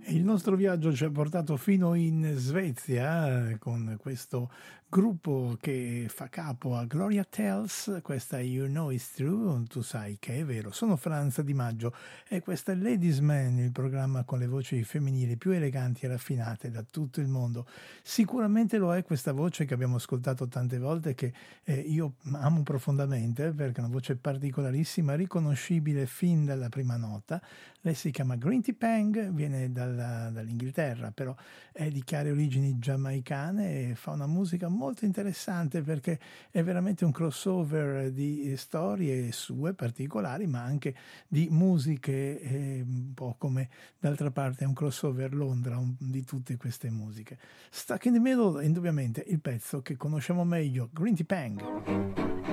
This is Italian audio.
Il nostro viaggio ci ha portato fino in Svezia con questo gruppo che fa capo a Gloria Tells, questa è You Know It's True, tu sai che è vero. Sono Franza Di Maggio e questa è Ladies Man, il programma con le voci femminili più eleganti e raffinate da tutto il mondo. Sicuramente lo è questa voce che abbiamo ascoltato tante volte, che io amo profondamente perché è una voce particolarissima, riconoscibile fin dalla prima nota. Lei si chiama Grinty Pang, viene dall'Inghilterra, però è di chiare origini giamaicane e fa una musica molto interessante perché è veramente un crossover di storie sue particolari, ma anche di musiche, un po' come d'altra parte è un crossover Londra di tutte queste musiche. Stuck in the Middle è indubbiamente il pezzo che conosciamo meglio, Grinty Pang.